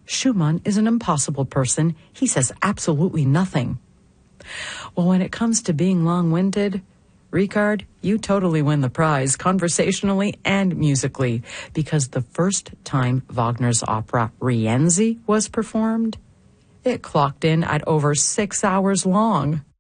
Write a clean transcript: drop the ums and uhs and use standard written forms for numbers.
Schumann is an impossible person. He says absolutely nothing. Well, when it comes to being long-winded, Ricard, you totally win the prize, conversationally and musically, because the first time Wagner's opera Rienzi was performed, it clocked in at over 6 hours long.